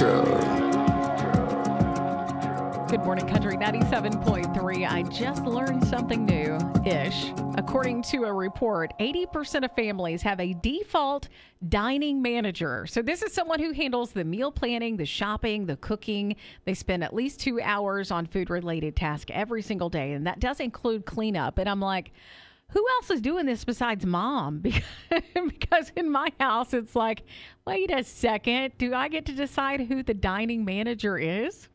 Good morning, Country 97.3. I just learned something new-ish. According to a report, 80% of families have a default dining manager. So this is someone who handles the meal planning, the shopping, the cooking. They spend at least 2 hours on food-related tasks every single day, and that does include cleanup. And I'm like, who else is doing this besides mom? Because in my house, it's like, wait a second. Do I get to decide who the dining manager is?